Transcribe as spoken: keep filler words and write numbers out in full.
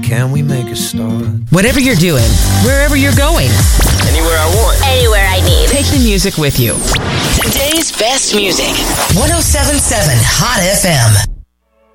can we make a start? Whatever you're doing, wherever you're going, anywhere I want, anywhere I need. Take the music with you. Today's best music. one oh seven point seven Hot F M.